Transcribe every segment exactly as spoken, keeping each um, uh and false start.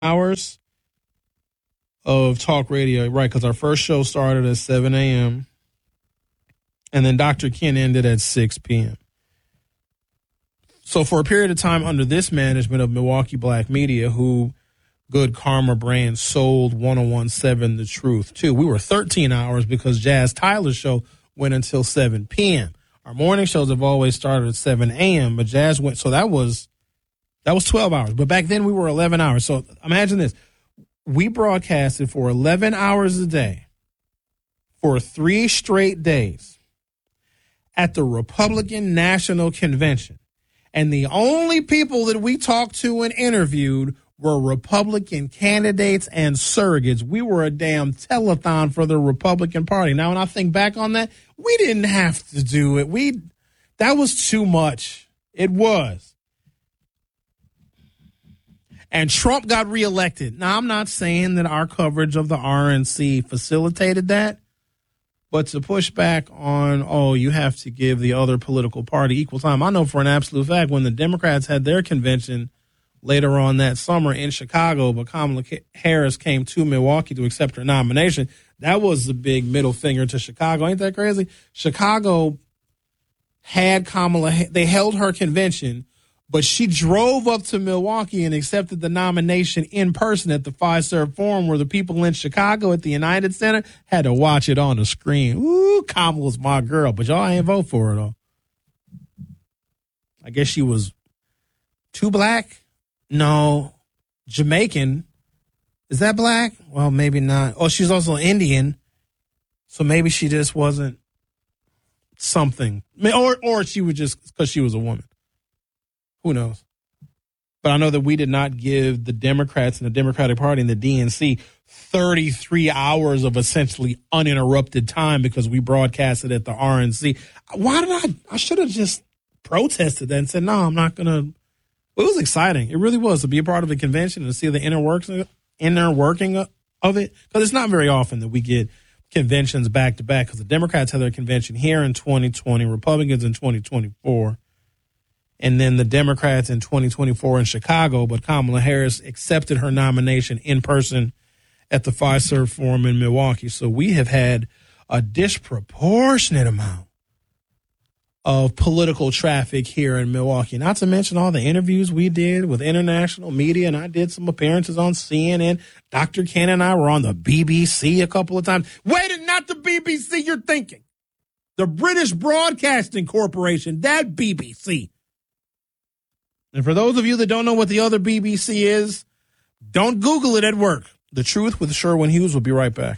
hours of talk radio, right? Because our first show started at seven a.m. and then Doctor Ken ended at six p.m. So for a period of time under this management of Milwaukee Black Media, who Good Karma Brand sold one oh one point seven The Truth to, we were thirteen hours because Jazz Tyler's show went until seven p.m. Our morning shows have always started at seven a.m., but Jazz went, so that was that was twelve hours. But back then we were eleven hours. So imagine this. We broadcasted for eleven hours a day for three straight days at the Republican National Convention. And the only people that we talked to and interviewed were Republican candidates and surrogates. We were a damn telethon for the Republican Party. Now, when I think back on that, we didn't have to do it. We that was too much. It was. And Trump got reelected. Now, I'm not saying that our coverage of the R N C facilitated that, but to push back on, oh, you have to give the other political party equal time. I know for an absolute fact when the Democrats had their convention later on that summer in Chicago, but Kamala Harris came to Milwaukee to accept her nomination, that was the big middle finger to Chicago. Ain't that crazy? Chicago had Kamala, they held her convention, but she drove up to Milwaukee and accepted the nomination in person at the Fiserv Forum, where the people in Chicago at the United Center had to watch it on the screen. Ooh, Kamala's my girl, but y'all ain't vote for her, though. I guess she was too black? No. Jamaican. Is that black? Well, maybe not. Oh, she's also Indian, so maybe she just wasn't something. Or, or she was just because she was a woman. Who knows? But I know that we did not give the Democrats and the Democratic Party and the D N C thirty-three hours of essentially uninterrupted time because we broadcasted at the R N C. Why did I? I should have just protested that and said, no, I'm not going to. It was exciting. It really was to be a part of a convention and to see the inner, works, inner working of it. Because it's not very often that we get conventions back to back because the Democrats had their convention here in twenty twenty, Republicans in twenty twenty-four. And then the Democrats in twenty twenty-four in Chicago, but Kamala Harris accepted her nomination in person at the Fiserv Forum in Milwaukee. So we have had a disproportionate amount of political traffic here in Milwaukee, not to mention all the interviews we did with international media, and I did some appearances on C N N. Doctor Ken and I were on the B B C a couple of times. Wait, not the B B C you're thinking. The British Broadcasting Corporation, that B B C. And for those of you that don't know what the other B B C is, don't Google it at work. The Truth with Sherwin Hughes will be right back.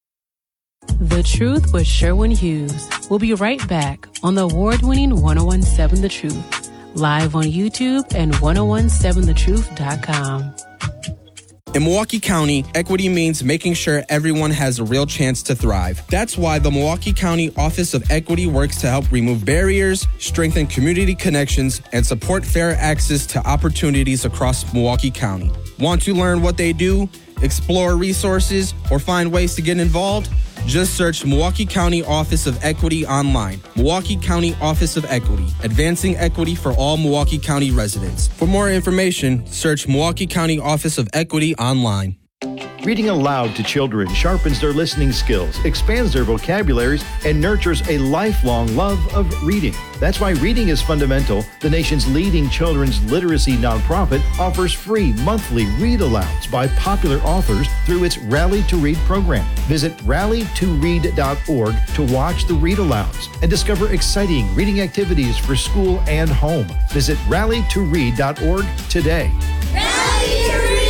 The Truth with Sherwin Hughes. We'll be right back on the award-winning one oh one point seven The Truth, live on YouTube and ten seventeen the truth dot com. In Milwaukee County, equity means making sure everyone has a real chance to thrive. That's why the Milwaukee County Office of Equity works to help remove barriers, strengthen community connections, and support fair access to opportunities across Milwaukee County. Want to learn what they do, explore resources, or find ways to get involved? Just search Milwaukee County Office of Equity online. Milwaukee County Office of Equity, advancing equity for all Milwaukee County residents. For more information, search Milwaukee County Office of Equity online. Reading aloud to children sharpens their listening skills, expands their vocabularies, and nurtures a lifelong love of reading. That's why Reading is Fundamental, the nation's leading children's literacy nonprofit, offers free monthly read-alouds by popular authors through its Rally to Read program. Visit rally to read dot org to watch the read-alouds and discover exciting reading activities for school and home. Visit rally to read dot org today. Rally to Read!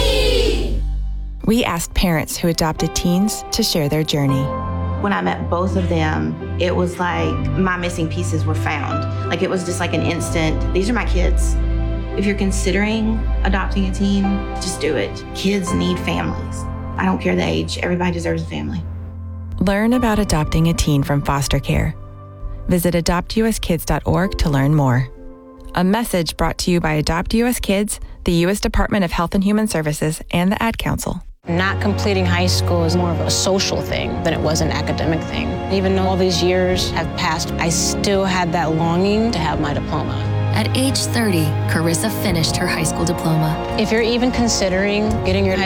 We asked parents who adopted teens to share their journey. When I met both of them, it was like my missing pieces were found. Like it was just like an instant, these are my kids. If you're considering adopting a teen, just do it. Kids need families. I don't care the age, everybody deserves a family. Learn about adopting a teen from foster care. Visit adopt u s kids dot org to learn more. A message brought to you by Adopt U S Kids, the U S Department of Health and Human Services, and the Ad Council. Not completing high school is more of a social thing than it was an academic thing. Even though all these years have passed, I still had that longing to have my diploma. At age thirty, Carissa finished her high school diploma. If you're even considering getting your high